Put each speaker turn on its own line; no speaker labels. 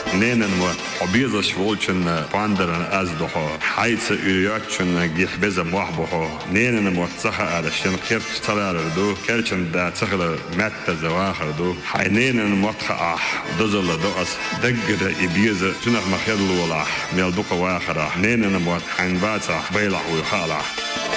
نينن وحبيزش volchen panderen as doho heize ürjatchen gihbezem wahboho nenen motsaha ala shin kirch talar do kerchen da tsagla matta zawahar do haynenen motha dozalla do as dagda ibiza tunah makhadlu wala mel duqa wahara nenen mot hanbata bayla wa khala